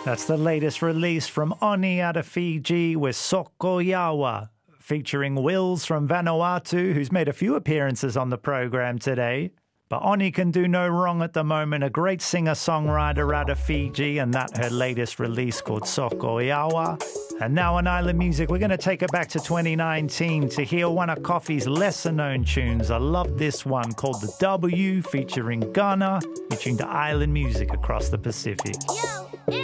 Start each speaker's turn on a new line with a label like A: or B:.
A: That's the latest release from Oni out of Fiji with Sokoyawa, featuring Wills from Vanuatu, who's made a few appearances on the program today. But Oni can do no wrong at the moment, a great singer-songwriter out of Fiji, and that her latest release called Sokoyawa. And now on Island Music, we're going to take it back to 2019 to hear one of Coffee's lesser-known tunes. I love this one called The W, featuring Ghana, featuring the Island Music across the Pacific.
B: Yo,